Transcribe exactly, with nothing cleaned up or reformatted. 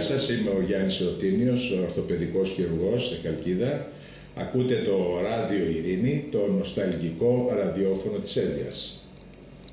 σας, είμαι ο Γιάννης Ερωτήνιος, ορθοπαιδικός χειρουργός στη Χαλκίδα. Ακούτε το Ράδιο Ειρήνη, το νοσταλγικό ραδιόφωνο της Ένδειας.